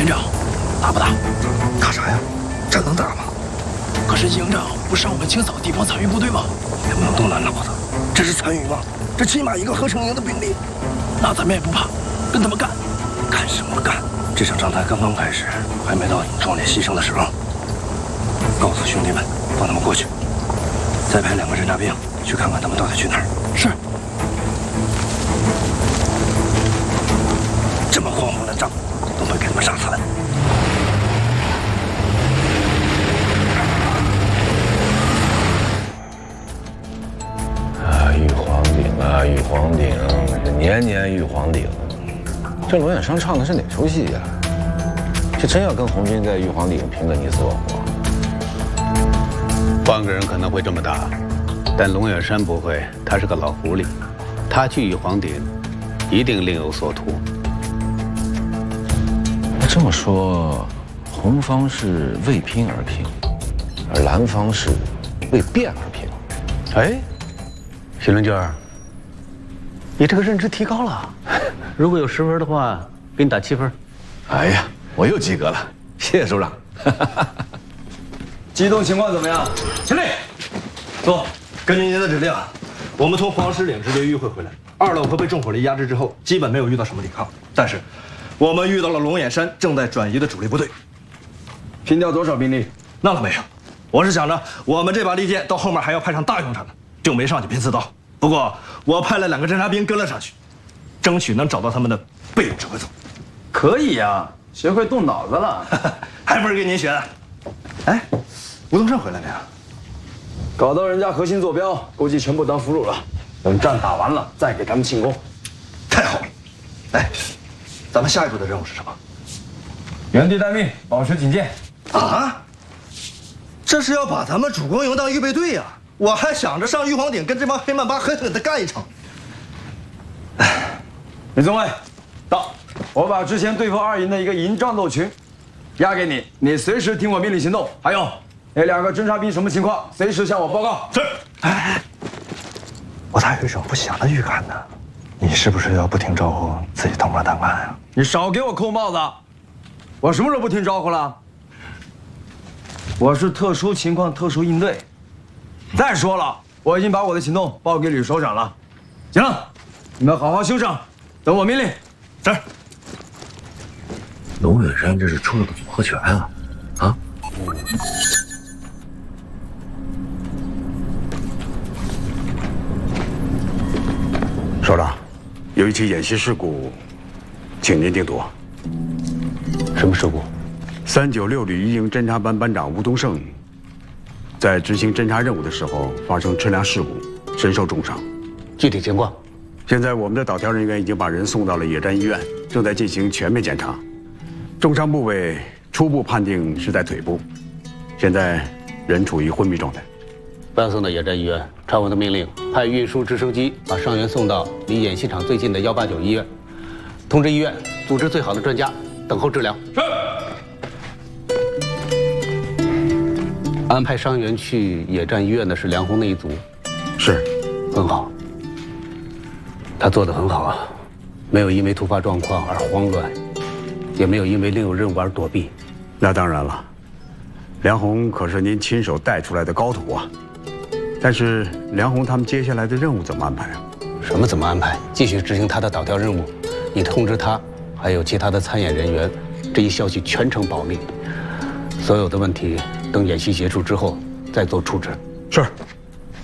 营长，打不打？ 打啥呀？这能打吗？ 可是营长不是让我们清扫地方残余部队吗？ 也不能动那脑子，这是残余吗？这起码一个合成营的兵力。 那咱们也不怕，跟他们干。 干什么干？这场仗才刚刚开始，还没到壮烈牺牲的时候。告诉兄弟们，放他们过去，再派2个侦察兵去看看他们到底去哪儿。 是。 这么荒芜的仗，都会给他们杀惨。 玉皇顶啊，玉皇顶，这年年玉皇顶。这龙眼山唱的是哪出戏呀？这真要跟红军在玉皇顶拼个你死我活？ 换个人可能会这么打，但龙眼山不会，他是个老狐狸，他去玉皇顶，一定另有所图。 那这么说，红方是为拼而拼，而蓝方是为变而拼。 哎，许伦军儿，你这个认知提高了。如果有10分的话，给你打7分。 哎呀，我又及格了，谢谢首长。 机动情况怎么样？ 司令，走，根据您的指令，我们从黄石岭直接迂回回来。2楼河被重火力压制之后，基本没有遇到什么抵抗，但是我们遇到了龙眼山正在转移的主力部队。 拼掉多少兵力？ 那倒没有，我是想着我们这把利剑到后面还要派上大用场的，就没上去拼刺刀。不过我派了2个侦察兵跟了上去，争取能找到他们的被指挥所。 可以呀，学会动脑子了， 还不是跟您学的。哎，吴东胜回来没有？ 搞到人家核心坐标，估计全部当俘虏了。等仗打完了，再给他们庆功。 太好了。哎，咱们下一步的任务是什么？ 原地待命，保持警戒。 啊？这是要把咱们主攻营当预备队呀！我还想着上玉皇顶跟这帮黑曼巴狠狠地干一场。 李宗卫，到，我把之前对付2营的一个营战斗群押给你，你随时听我命令行动。还有那2个侦察兵什么情况，随时向我报告。 是。哎，我咋有一种不祥的预感呢？你是不是要不听招呼自己当官当干呀？ 你少给我扣帽子！我什么时候不听招呼了？我是特殊情况特殊应对。再说了，我已经把我的行动报给吕首长了。行了，你们好好休整，等我命令。 是。 龙眼山这是出了个组合拳啊！啊！ 首长，有一起演习事故，请您定夺。什么事故？396旅1营侦察班班长吴东胜在执行侦察任务的时候发生车辆事故，身受重伤。具体情况？现在我们的导调人员已经把人送到了野战医院，正在进行全面检查。重伤部位初步判定是在腿部，现在人处于昏迷状态。 不要送到野战医院，传我的命令，派运输直升机把伤员送到离演习场最近的189医院，通知医院组织最好的专家等候治疗。是。安排伤员去野战医院的是梁红那一组。 是。 很好。他做得很好啊，没有因为突发状况而慌乱，也没有因为另有任务而躲避。 那当然了，梁红可是您亲手带出来的高徒啊。但是梁红他们接下来的任务怎么安排啊？ 什么怎么安排？继续执行他的导调任务。你通知他，还有其他的参演人员，这一消息全程保密。所有的问题等演习结束之后再做处置。 是。